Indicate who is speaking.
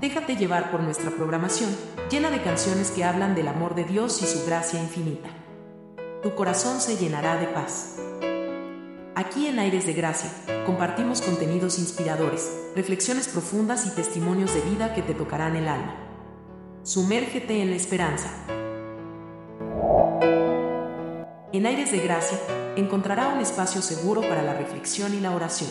Speaker 1: Déjate llevar por nuestra programación, llena de canciones que hablan del amor de Dios y su gracia infinita. Tu corazón se llenará de paz. Aquí en Aires de Gracia, compartimos contenidos inspiradores, reflexiones profundas y testimonios de vida que te tocarán el alma. Sumérgete en la esperanza. En Aires de Gracia, encontrará un espacio seguro para la reflexión y la oración.